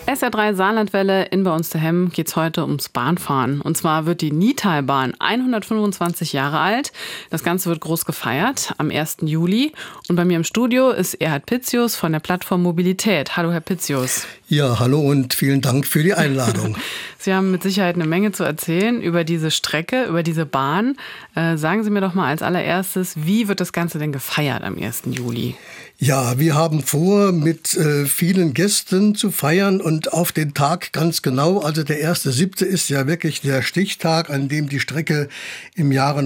SR3 Saarlandwelle in bei uns daheim geht's heute ums Bahnfahren. Und zwar wird die Nitalbahn 125 Jahre alt. Das Ganze wird groß gefeiert am 1. Juli. Und bei mir im Studio ist Erhard Pitzius von der Plattform Mobilität. Hallo, Herr Pitzius. Ja, hallo und vielen Dank für die Einladung. Sie haben mit Sicherheit eine Menge zu erzählen über diese Strecke, über diese Bahn. Sagen Sie mir doch mal als allererstes, wie wird das Ganze denn gefeiert am 1. Juli? Ja, wir haben vor, mit vielen Gästen zu feiern und auf den Tag ganz genau. Also der 1.7. ist ja wirklich der Stichtag, an dem die Strecke im Jahre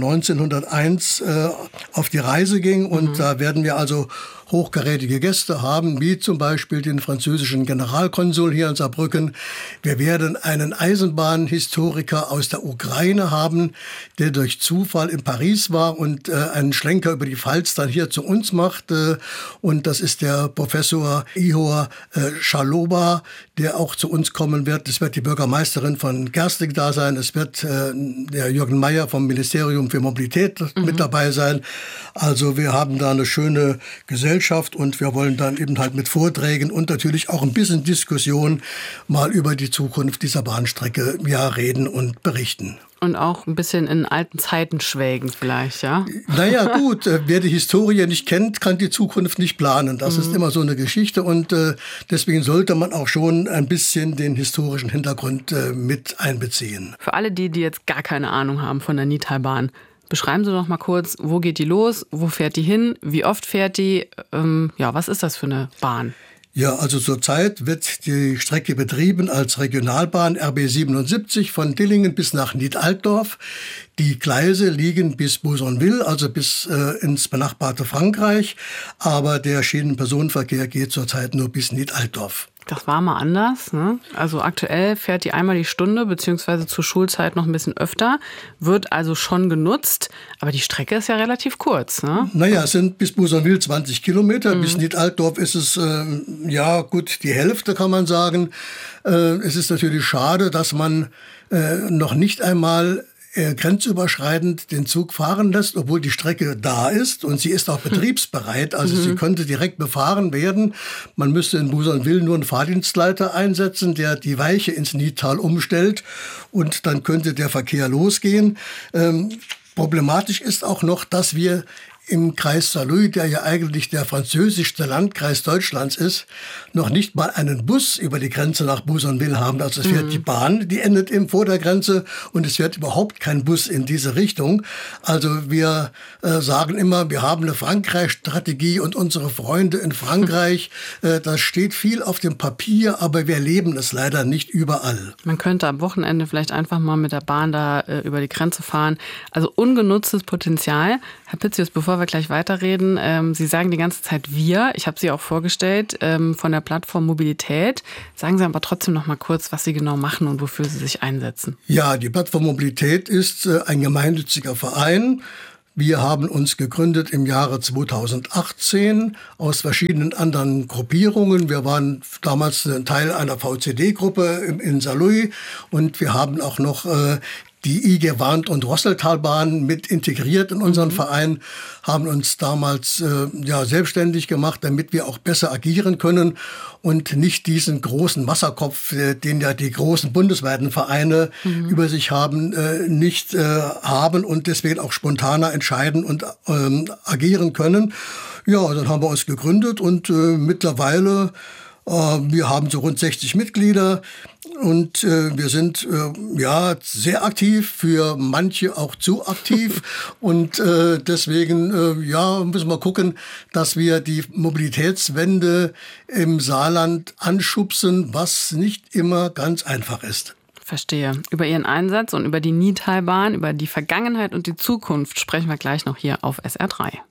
1901 auf die Reise ging. Und da werden wir also hochkarätige Gäste haben, wie zum Beispiel den französischen Generalkonsul hier in Saarbrücken. Wir werden einen Eisenbahnhistoriker aus der Ukraine haben, der durch Zufall in Paris war und einen Schlenker über die Pfalz dann hier zu uns macht. Und das ist der Professor Ihor Schaloba, der auch zu uns kommen wird. Es wird die Bürgermeisterin von Gersting da sein. Es wird der Jürgen Meyer vom Ministerium für Mobilität mit dabei sein. Also wir haben da eine schöne Gesellschaft und wir wollen dann eben halt mit Vorträgen und natürlich auch ein bisschen Diskussion mal über die Zukunft dieser Bahnstrecke reden und berichten. Und auch ein bisschen in alten Zeiten schwelgen vielleicht, ja? Naja, gut, wer die Historie nicht kennt, kann die Zukunft nicht planen. Das ist immer so eine Geschichte und deswegen sollte man auch schon ein bisschen den historischen Hintergrund mit einbeziehen. Für alle die jetzt gar keine Ahnung haben von der Nitalbahn, beschreiben Sie doch mal kurz, wo geht die los, wo fährt die hin, wie oft fährt die, was ist das für eine Bahn? Ja, also zurzeit wird die Strecke betrieben als Regionalbahn RB 77 von Dillingen bis nach Nied-Altdorf. Die Gleise liegen bis Bousonville, also bis ins benachbarte Frankreich. Aber der Schienenpersonenverkehr geht zurzeit nur bis Nied-Altdorf. Das war mal anders, ne? Also aktuell fährt die einmal die Stunde, beziehungsweise zur Schulzeit noch ein bisschen öfter, wird also schon genutzt, aber die Strecke ist ja relativ kurz, ne? Naja, es sind bis Bousonville 20 Kilometer, bis Nied-Altdorf ist es, die Hälfte kann man sagen. Es ist natürlich schade, dass man noch nicht einmal grenzüberschreitend den Zug fahren lässt, obwohl die Strecke da ist und sie ist auch betriebsbereit, also sie könnte direkt befahren werden. Man müsste in Bousonville nur einen Fahrdienstleiter einsetzen, der die Weiche ins Niedtal umstellt und dann könnte der Verkehr losgehen. Problematisch ist auch noch, dass wir im Kreis Saarlouis, der ja eigentlich der französischste Landkreis Deutschlands ist, noch nicht mal einen Bus über die Grenze nach Bousonville haben. Also es fährt die Bahn, die endet eben vor der Grenze und es fährt überhaupt kein Bus in diese Richtung. Also wir sagen immer, wir haben eine Frankreich-Strategie und unsere Freunde in Frankreich, das steht viel auf dem Papier, aber wir leben es leider nicht überall. Man könnte am Wochenende vielleicht einfach mal mit der Bahn da über die Grenze fahren. Also ungenutztes Potenzial. Herr Pitzius, bevor wir gleich weiterreden, Sie sagen die ganze Zeit wir. Ich habe Sie auch vorgestellt von der Plattform Mobilität. Sagen Sie aber trotzdem noch mal kurz, was Sie genau machen und wofür Sie sich einsetzen. Ja, die Plattform Mobilität ist ein gemeinnütziger Verein. Wir haben uns gegründet im Jahre 2018 aus verschiedenen anderen Gruppierungen. Wir waren damals ein Teil einer VCD-Gruppe in Saarlouis und wir haben auch noch die IG Warnt- und Rosseltalbahn mit integriert in unseren Verein, haben uns damals selbstständig gemacht, damit wir auch besser agieren können und nicht diesen großen Wasserkopf, den ja die großen bundesweiten Vereine über sich haben, nicht haben und deswegen auch spontaner entscheiden und agieren können. Ja, dann haben wir uns gegründet und mittlerweile wir haben so rund 60 Mitglieder und wir sind sehr aktiv, für manche auch zu aktiv und deswegen müssen wir gucken, dass wir die Mobilitätswende im Saarland anschubsen, was nicht immer ganz einfach ist. Verstehe. Über Ihren Einsatz und über die Nitalbahn, über die Vergangenheit und die Zukunft sprechen wir gleich noch hier auf SR3.